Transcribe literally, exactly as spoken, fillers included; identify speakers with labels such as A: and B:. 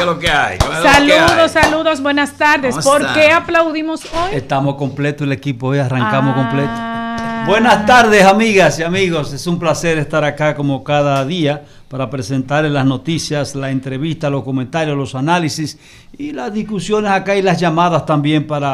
A: Lo que hay,
B: saludos, lo que hay. Saludos, buenas tardes. ¿Por
A: está?
B: qué aplaudimos hoy?
C: Estamos completo el equipo, hoy arrancamos
B: ah.
C: completo. Buenas tardes, amigas y amigos. Es un placer estar acá como cada día para presentarles las noticias, la entrevista, los comentarios, los análisis y las discusiones acá y las llamadas también para